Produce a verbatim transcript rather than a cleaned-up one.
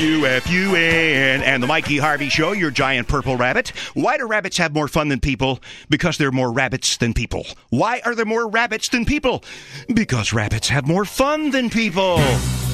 U F U N and the Mikey Harvey Show, your giant purple rabbit. Why do rabbits have more fun than people? Because there are more rabbits than people. Why are there more rabbits than people? Because rabbits have more fun than people.